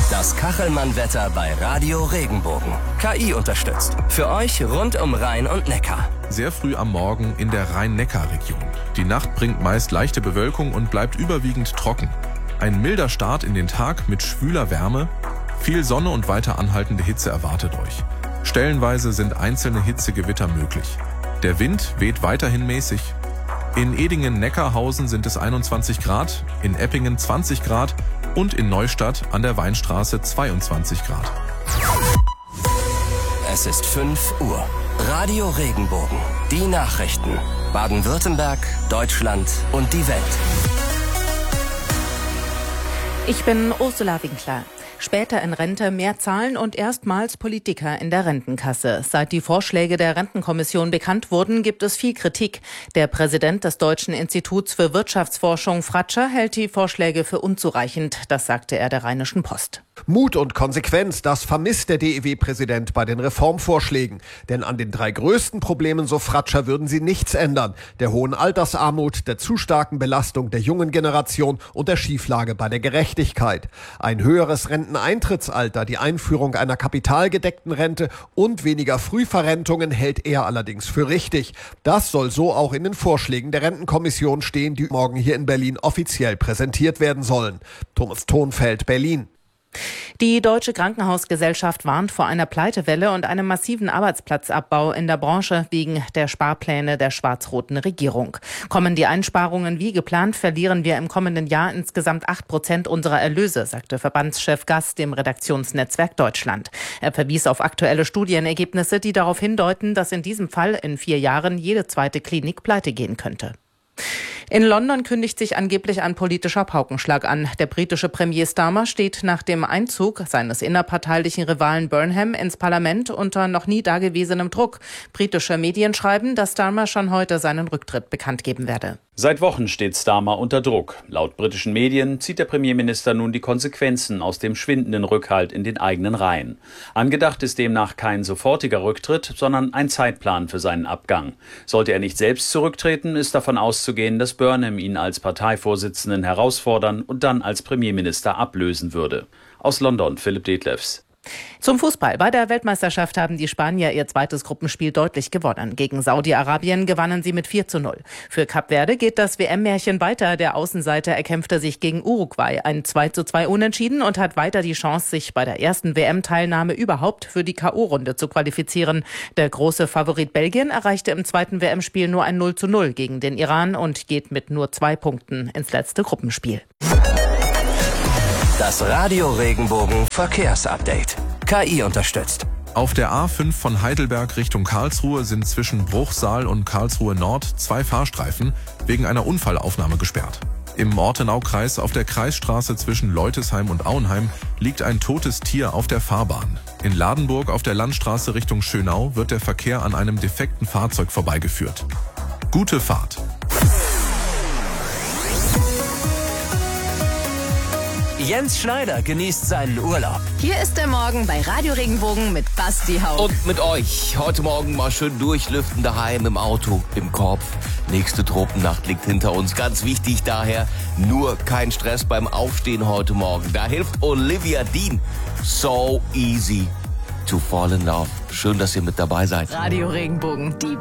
Das Kachelmann-Wetter bei Radio Regenbogen. KI unterstützt. Für euch rund um Rhein und Neckar. Sehr früh am Morgen in der Rhein-Neckar-Region. Die Nacht bringt meist leichte Bewölkung und bleibt überwiegend trocken. Ein milder Start in den Tag mit schwüler Wärme. Viel Sonne und weiter anhaltende Hitze erwartet euch. Stellenweise sind einzelne Hitzegewitter möglich. Der Wind weht weiterhin mäßig. In Edingen-Neckarhausen sind es 21 Grad, in Eppingen 20 Grad und in Neustadt an der Weinstraße 22 Grad. Es ist 5 Uhr. Radio Regenbogen. Die Nachrichten. Baden-Württemberg, Deutschland und die Welt. Ich bin Ursula Winkler. Später in Rente mehr zahlen und erstmals Politiker in der Rentenkasse. Seit die Vorschläge der Rentenkommission bekannt wurden, gibt es viel Kritik. Der Präsident des Deutschen Instituts für Wirtschaftsforschung, Fratscher, hält die Vorschläge für unzureichend. Das sagte er der Rheinischen Post. Mut und Konsequenz, das vermisst der DEW-Präsident bei den Reformvorschlägen. Denn an den 3 größten Problemen, so Fratscher, würden sie nichts ändern. Der hohen Altersarmut, der zu starken Belastung der jungen Generation und der Schieflage bei der Gerechtigkeit. Ein höheres Renteneintrittsalter, die Einführung einer kapitalgedeckten Rente und weniger Frühverrentungen hält er allerdings für richtig. Das soll so auch in den Vorschlägen der Rentenkommission stehen, die morgen hier in Berlin offiziell präsentiert werden sollen. Thomas Thonfeld, Berlin. Die Deutsche Krankenhausgesellschaft warnt vor einer Pleitewelle und einem massiven Arbeitsplatzabbau in der Branche wegen der Sparpläne der schwarz-roten Regierung. Kommen die Einsparungen wie geplant, verlieren wir im kommenden Jahr insgesamt 8% unserer Erlöse, sagte Verbandschef Gass dem Redaktionsnetzwerk Deutschland. Er verwies auf aktuelle Studienergebnisse, die darauf hindeuten, dass in diesem Fall in 4 Jahren jede zweite Klinik pleite gehen könnte. In London kündigt sich angeblich ein politischer Paukenschlag an. Der britische Premier Starmer steht nach dem Einzug seines innerparteilichen Rivalen Burnham ins Parlament unter noch nie dagewesenem Druck. Britische Medien schreiben, dass Starmer schon heute seinen Rücktritt bekannt geben werde. Seit Wochen steht Starmer unter Druck. Laut britischen Medien zieht der Premierminister nun die Konsequenzen aus dem schwindenden Rückhalt in den eigenen Reihen. Angedacht ist demnach kein sofortiger Rücktritt, sondern ein Zeitplan für seinen Abgang. Sollte er nicht selbst zurücktreten, ist davon auszugehen, dass Burnham ihn als Parteivorsitzenden herausfordern und dann als Premierminister ablösen würde. Aus London, Philipp Detlefs. Zum Fußball. Bei der Weltmeisterschaft haben die Spanier ihr zweites Gruppenspiel deutlich gewonnen. Gegen Saudi-Arabien gewannen sie mit 4:0. Für Kap Verde geht das WM-Märchen weiter. Der Außenseiter erkämpfte sich gegen Uruguay ein 2:2 Unentschieden und hat weiter die Chance, sich bei der ersten WM-Teilnahme überhaupt für die K.O.-Runde zu qualifizieren. Der große Favorit Belgien erreichte im zweiten WM-Spiel nur ein 0:0 gegen den Iran und geht mit nur 2 Punkten ins letzte Gruppenspiel. Das Radio Regenbogen Verkehrsupdate. KI unterstützt. Auf der A5 von Heidelberg Richtung Karlsruhe sind zwischen Bruchsal und Karlsruhe Nord 2 Fahrstreifen wegen einer Unfallaufnahme gesperrt. Im Ortenaukreis auf der Kreisstraße zwischen Leutesheim und Auenheim liegt ein totes Tier auf der Fahrbahn. In Ladenburg auf der Landstraße Richtung Schönau wird der Verkehr an einem defekten Fahrzeug vorbeigeführt. Gute Fahrt. Jens Schneider genießt seinen Urlaub. Hier ist der Morgen bei Radio Regenbogen mit Basti Haupt. Und mit euch. Heute Morgen mal schön durchlüften daheim im Auto, im Kopf. Nächste Tropennacht liegt hinter uns. Ganz wichtig daher, nur kein Stress beim Aufstehen heute Morgen. Da hilft Olivia Dean. So easy to fall in love. Schön, dass ihr mit dabei seid. Radio Regenbogen, die